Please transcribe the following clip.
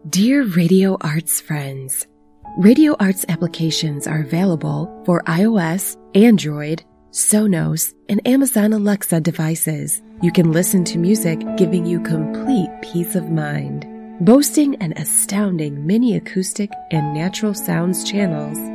Dear Radio Arts friends, Radio Arts applications are available for iOS, Android, Sonos, and Amazon Alexa devices. You can listen to music giving you complete peace of mind. Boasting an astounding mini acoustic and natural sounds channels,